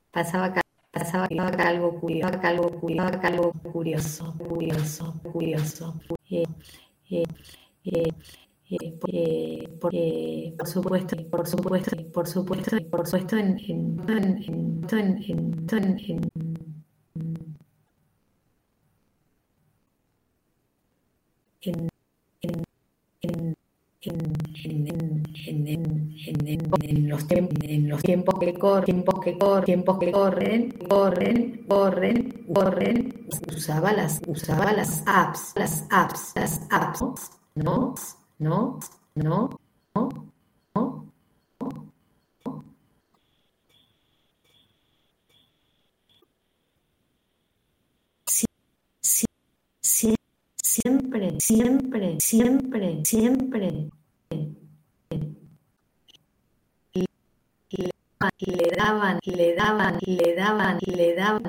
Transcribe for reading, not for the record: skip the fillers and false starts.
pasaba acá, pasaba acá algo curioso, algo curioso. Eh, eh, eh, por supuesto, en, en, en los tiempos que corren, usaba las apps, ¿no? ¿No? ¿No? ¿No? ¿No? Sí, sí, sí, siempre. Le daban